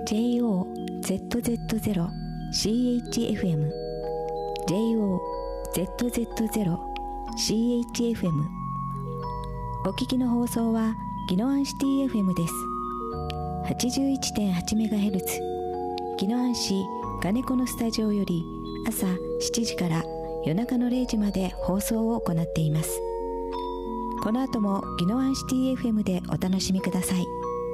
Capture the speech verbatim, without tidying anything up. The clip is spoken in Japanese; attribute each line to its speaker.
Speaker 1: ジェイオーゼットゼットゼロシーエイチエフエム ジェイオーゼットゼットゼロシーエイチエフエム お聞きの放送は宜野湾シティ エフエム です。 はちじゅういってんはちメガヘルツ 宜野湾市金子のスタジオより朝しちじから夜中のれいじまで放送を行っています。この後も宜野湾シティ エフエム でお楽しみください。